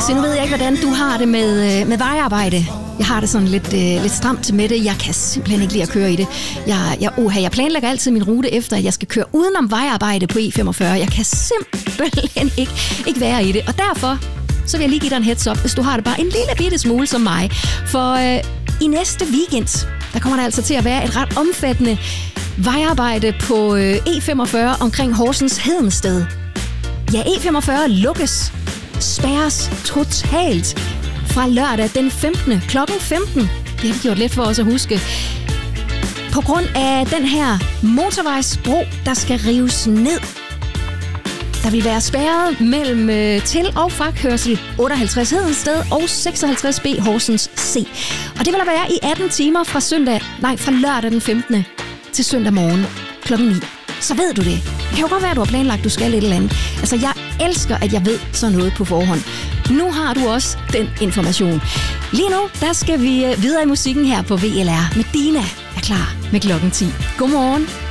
Se, nu ved jeg ikke, hvordan du har det med vejarbejde. Jeg har det sådan lidt stramt med det. Jeg kan simpelthen ikke lide at køre i det. Jeg planlægger altid min rute efter, at jeg skal køre udenom vejarbejde på E45. Jeg kan simpelthen ikke være i det. Og derfor så vil jeg lige give dig en heads up, hvis du har det bare en lille bitte smule som mig. For i næste weekend, der kommer der altså til at være et ret omfattende vejarbejde på E45 omkring Horsens Hedensted. Ja, E45 lukkes, spærres totalt fra lørdag den 15. kl. 15. Det har vi gjort let for os at huske. På grund af den her motorvejsbro, der skal rives ned. Der vil være spærret mellem til- og frakørsel 58 Hedensted og 56B Horsens C. Og det vil der være i 18 timer fra lørdag den 15. til søndag morgen kl. 9. Så ved du det. Det kan jo godt være, at du har planlagt, at du skal et eller andet. Altså, jeg elsker, at jeg ved sådan noget på forhånd. Nu har du også den information. Lige nu, der skal vi videre i musikken her på VLR. Medina er klar med klokken 10. Godmorgen.